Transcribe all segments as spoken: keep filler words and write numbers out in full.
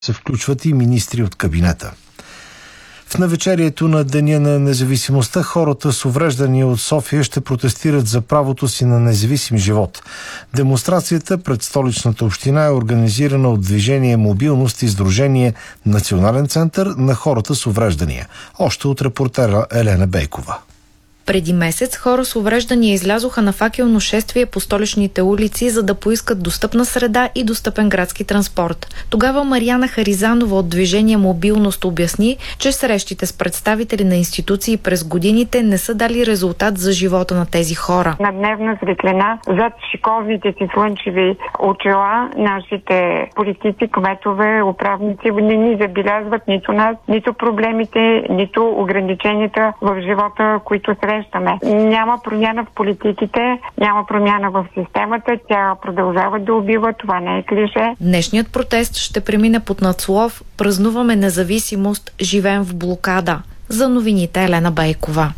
се включват и министри от кабинета. В навечерието на Деня на независимостта хората с увреждания от София ще протестират за правото си на независим живот. Демонстрацията пред столичната община е организирана от Движение Мобилност и Сдружение Национален център на хората с увреждания. Още от репортера Елена Бейкова. Преди месец хора с увреждания излязоха на факелно шествие по столичните улици, за да поискат достъпна среда и достъпен градски транспорт. Тогава Мариана Харизанова от Движение Мобилност обясни, че срещите с представители на институции през годините не са дали резултат за живота на тези хора. На дневна светлина, зад шиковните си слънчеви очила, нашите политици, кметове, управници не ни забелязват нито нас, нито проблемите, нито ограниченията в живота, които срещаме. Няма промяна в политиките, няма промяна в системата, тя продължава да убива, това не е клише. Днешният протест ще премине под надслов "Празнуваме независимост, живеем в блокада". За новините Елена Бейкова.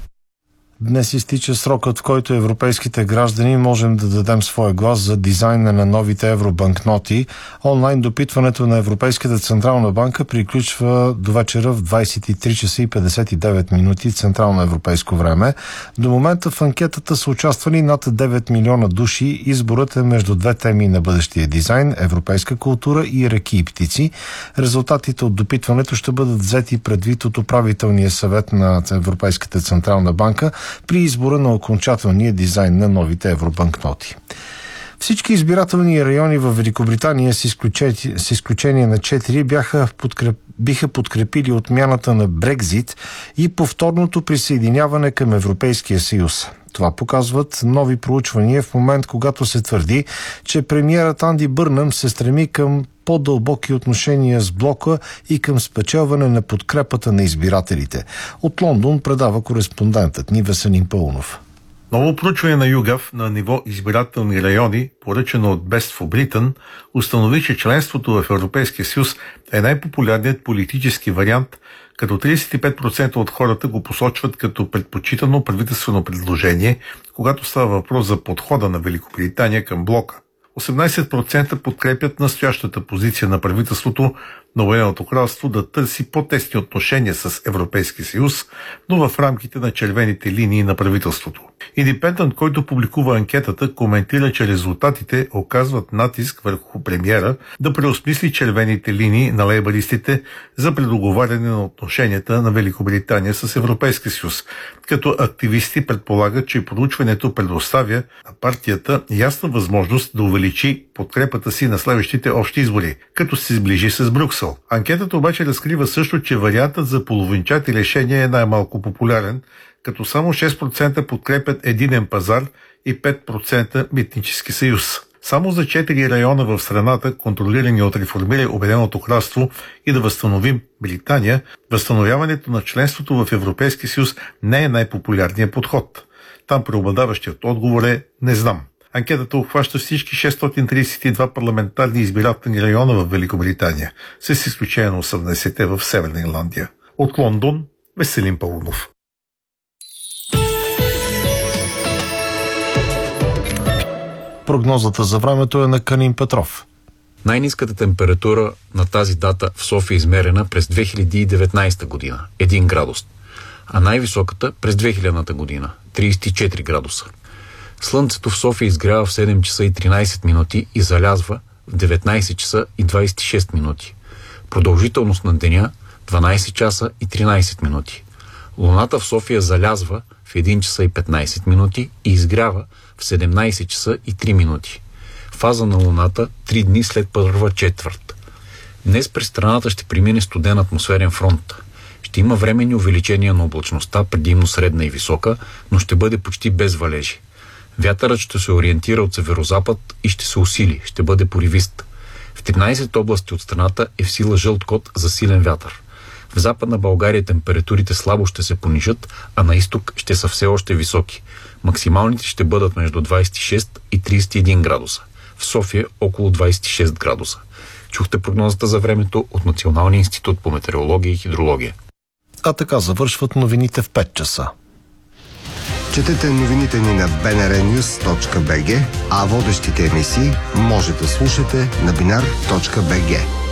Днес изтича срокът, в който европейските граждани можем да дадем своя глас за дизайна на новите евробанкноти. Онлайн допитването на Европейската централна банка приключва до вечера в двадесет и три часа и петдесет и девет минути централно европейско време. До момента в анкетата са участвали над девет милиона души. Изборът е между две теми на бъдещия дизайн – европейска култура и реки и птици. Резултатите от допитването ще бъдат взети предвид от управителния съвет на Европейската централна банка при избора на окончателния дизайн на новите евробанкноти. Всички избирателни райони в Великобритания, с изключение, с изключение на четири, бяха подкреп, биха подкрепили отмяната на Брекзит и повторното присъединяване към Европейския съюз. Това показват нови проучвания в момент, когато се твърди, че премиерът Анди Бърнъм се стреми към по-дълбоки отношения с блока и към спечелване на подкрепата на избирателите. От Лондон предава кореспондентът ни Веселин Пълнов. Ново проучване на YouGov на ниво избирателни райони, поръчано от Best for Britain, установи, че членството в Европейския съюз е най-популярният политически вариант, като тридесет и пет процента от хората го посочват като предпочитано правителствено предложение, когато става въпрос за подхода на Великобритания към блока. осемнадесет процента подкрепят настоящата позиция на правителството на Обединеното кралство да търси по-тесни отношения с Европейския съюз, но в рамките на червените линии на правителството. Индипендент, който публикува анкетата, коментира, че резултатите оказват натиск върху премиера да преосмисли червените линии на лейбаристите за предоговаряне на отношенията на Великобритания с Европейския съюз, като активисти предполагат, че проучването предоставя на партията ясна възможност да увеличи подкрепата си на следващите общи избори, като се сближи с Брюксел. Анкетата обаче разкрива също, че вариантът за половинчати решения е най-малко популярен, като само шест процента подкрепят единен пазар и пет процента митнически съюз. Само за четири района в страната, контролирани от реформира Обединеното кралство и да възстановим Британия, възстановяването на членството в Европейския съюз не е най-популярният подход. Там преобладаващият отговор е "не знам". Анкетата обхваща всички шестстотин тридесет и два парламентарни избирателни района в Великобритания, с изключение на осемдесетте в Северна Ирландия. От Лондон, Веселин Пълнов. Прогнозата за времето е на Калин Петров. Най-ниската температура на тази дата в София е измерена през две хиляди и деветнадесета година – един градус, а най-високата през две хилядната година – тридесет и четири градуса. Слънцето в София изгрява в седем часа и тринадесет минути и залязва в деветнадесет часа и двадесет и шест минути. Продължителност на деня дванадесет часа и тринадесет минути. Луната в София залязва в един часа и петнадесет минути и изгрява в седемнадесет часа и три минути. Фаза на Луната три дни след първа четвърт. Днес през страната ще премине студен атмосферен фронт. Ще има временни увеличения на облачността, предимно средна и висока, но ще бъде почти без валежи. Вятърът ще се ориентира от северозапад и ще се усили, ще бъде поривист. В тринадесет области от страната е в сила жълт код за силен вятър. В Западна България температурите слабо ще се понижат, а на изток ще са все още високи. Максималните ще бъдат между двадесет и шест и тридесет и един градуса. В София около двадесет и шест градуса. Чухте прогнозата за времето от Националния институт по метеорология и хидрология. А така завършват новините в пет часа. Четете новините ни на би ен ар нюз точка би джи, а водещите емисии може да слушате на бинар точка би джи.